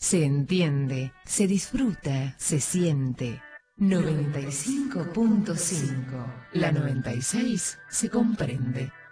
se entiende, se disfruta, se siente. 95.5. La 96 se comprende.